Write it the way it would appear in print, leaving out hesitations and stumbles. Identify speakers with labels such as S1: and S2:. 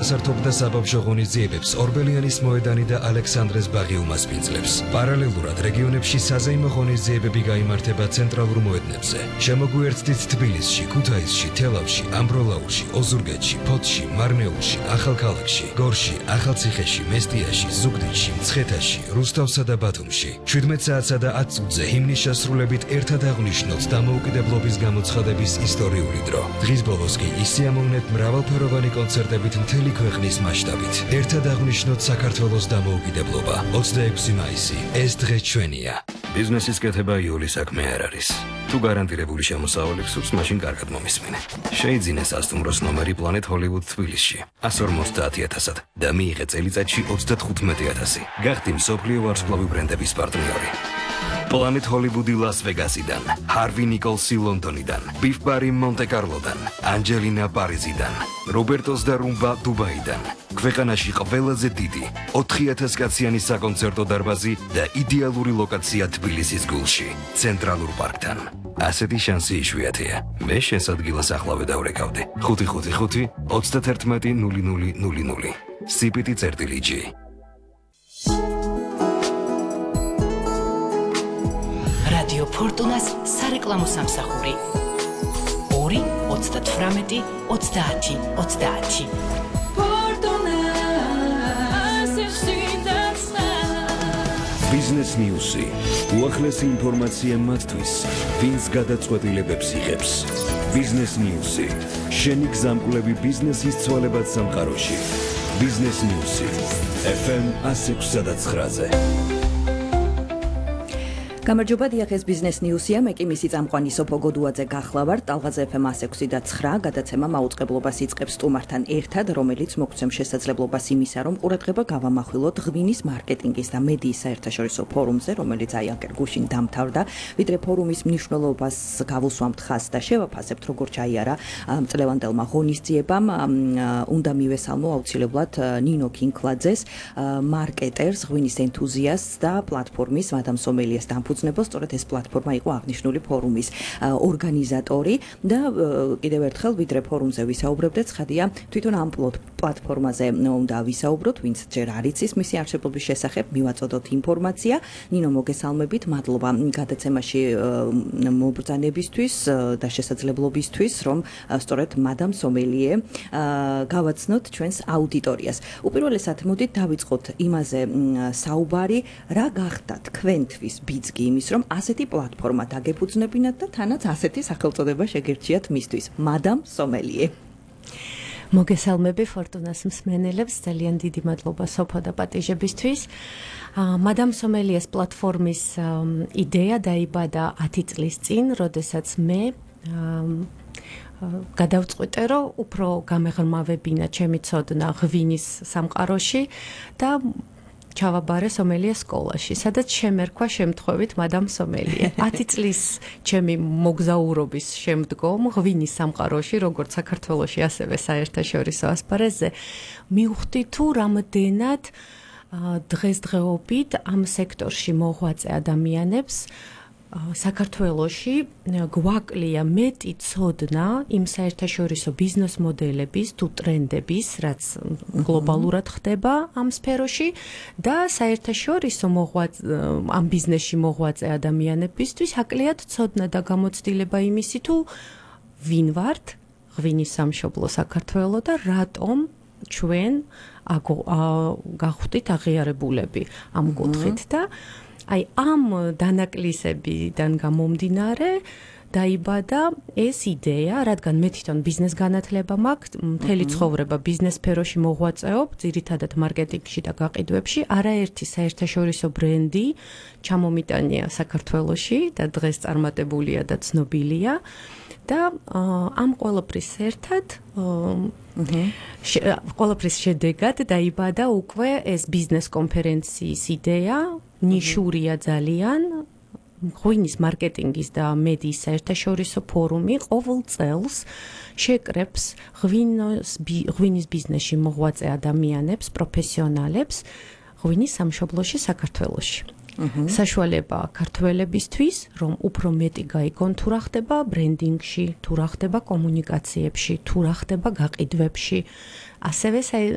S1: უსაფრთხო საბავშვო ღონისძიებებს ორბელიანის მოედანი და ალექსანდრეს ბაღი უმასპინძლებს. პარალელურად რეგიონებში საზეიმო ღონისძიებები გაიმართება ცენტრალურ მოედნებზე. შემოგვიერთდით თბილისში, ქუთაისში, თელავში, ამბროლაურში, ოზურგეთში, ფოთში, მარნეულში, ახალქალაქში, გორში, ახალციხეში, მესტიაში, ზუგდიდში, მცხეთაში, რუსთავსა და ბათუმში. 17 საათსა და 10 წუთზე ჰიმნის შესრულებით ერთად აღვნიშნოთ დამოუკიდებლობის გამოცხადების ისტორიული დრო. დღის ბოლოს კი ისიამოვნებთ მრავალფეროვანი კონცერტებით მთელი ქვეყნის მასშტაბით. ერთად აღვნიშნოთ საქართველოს დამოუკიდებლობა. 26 მაისი. ეს დღე ჩვენია. ბიზნესის კეთება იული საქმე არ არის. თუ გარანტირებული შემოსავალი გსურს, მაშინ კარგად მომისმინე. შეიძინე სასტუმროს ნომერი Planet Hollywood თბილისში 150,000-ად და მიიღე წელიწადში 35,000. გახდი მსოფლიო ვარსკვლავი ბრენდების პარტნიორი. Planet Hollywood Las Vegasიდან, Harvey Nicholsi ლონდონიდან, Beef Bar Monte Carlo-დან, Angelina Paris-დან, Roberto's და Rumba Dubai-დან. ქვეყანაში ყველაზე დიდი 4000 კაციანი საკონცერტო დარბაზი და იდეალური ლოკაცია თბილისის გულში, ცენტრალურ პარკთან. ასეთი შანსი იშვიათია. მე შენს ადგილას ახლავე დავრეკავდი. 555 31 0000. CPT-G.
S2: Radio Fortunas სარეკლამო სამსახური 2 38 30 30.
S1: Business News-ი. უახლესი ინფორმაცია მათთვის, ვინც გადაწყვეტილებებს იღებს. Business News-ი. შენი გზამკვლევი ბიზნესის ცვალებად სამყაროში. Business News-ი. FM 106.9-ზე.
S3: გამარჯობა, დიახეს Business News-ია, მე კი მისი წამყვანი სოფო გოდუაძე გახლავართ. ტალღაზე FM 106.9 გადაცემა მაუწყებლობას იწყებს სტუმართან ერთად, რომელიც მოგცემ შესაძლებლობას იმისა, რომ ყურადღება გავამახვილოთ ღვინის მარკეტინგის და მედიის საერთაშორისო ფორუმზე, რომელიც აიაკერ გუშინ დამთავრდა. ვიდრე ფორუმის მნიშვნელობას გავუსვამთ ხაზს და შევაფასებთ, როგორც ჩაიარა წლევანდელმა ღონისძიებამ, უნდა მივესალმო აუცილებლად ნინო კინკლაძეს, მარკეტერს, ღვინის ენთუზიასტს და პლატფორმის მადამ სომელიეს სწორედ ეს პლატფორმა იყო აღნიშნული ფორუმის ორგანიზატორი და კიდევ ერთხელ ვიდრე ფორუმზე ვისაუბრებდეთ, ცხადია თვითონ ამ პლატფორმაზე უნდა ვისაუბროთ, ვინც ჯერ არ იცის მისი არსებობის შესახებ, მივაწოდოთ ინფორმაცია. ნინო, მოგესალმებით, მადლობა გადაცემაში მობრძანებისთვის და შესაძლებლობისთვის, რომ სწორედ მადამ სომელიე გავაცნოთ ჩვენს აუდიტორიას. უპირველესად მოდით დავიწყოთ იმაზე საუბარი, რა გახდა თქვენთვის ბიძგი იმის, რომ ასეთი პლატფორმა დაგეფუძნებინათ და თანაც ასეთი სახელწოდება შეგერჩიათ მისთვის. მადამ სომელიე.
S4: მოგესალმები ფორტუნას მსმენელებს, ძალიან დიდი მადლობა სოფო და პატიჟებისთვის. მადამ სომელიეს პლატფორმის იდეა დაიბადა 10 წლის წინ, როდესაც მე გადავწყვიტე, რომ უფრო გამეღრმავებინა ჩემი ცოდნა ღვინის სამყაროში და ჩავაბარე სომელიეს სკოლაში, სადაც შემერქვა შემთხვევით მადამ სომელიე. 10 წლის ჩემი მოგზაურობის შემდგომ ღვინის სამყაროში, როგორც საქართველოში, ასევე საერთაშორისო ასპარეზზე, მივხვდი თუ რამდენად დღესდღეობით ამ სექტორში მოღვაწე ადამიანებს საქართველოში გვაკლია მეტი ცოდნა იმ საერთაშორისო ბიზნეს მოდელების თუ ტრენდების, რაც გლობალურად ხდება ამ სფეროში და საერთაშორისო ამ ბიზნესში მოღვაწე ადამიანებისთვის აკლიათ ცოდნა და გამოცდილება იმისი თუ ვინ ვართ ღვინის სამშობლო საქართველო და რატომ ჩვენ გახვდით აღიარებულები ამ კუთხით და აი ამ დანაკლისებიდან გამომდინარე დაიბადა ეს იდეა, რადგან მე თვითონ ბიზნეს განათლება მაქვს, მთელი ცხოვრება ბიზნეს სფეროში მოღვაწეობ, ძირითადად მარკეტინგში და გაყიდვებში, არაერთი საერთაშორისო ბრენდი ჩამომიტანია საქართველოში და დღეს წარმატებულია და ცნობილია და ამ ყველაფრის ერთად ყველაფრის შედეგად დაიბადა უკვე ეს ბიზნეს კონფერენციის იდეა, ნიშურია ძალიან ღვინის მარკეტინგის და მედიის საერთაშორისო ფორუმი ყოველ წელს შეკრებს ღვინის ბიზნესში მოღვაწე ადამიანებს, პროფესიონალებს ღვინის სამშობლოში საქართველოში. საშუალება ქართველებისთვის, რომ უფრო მეტი გაიგონ თუ რა ხდება ბრენდინგში, თუ რა ხდება კომუნიკაციებში, თუ რა ხდება გაყიდვებში. ასევე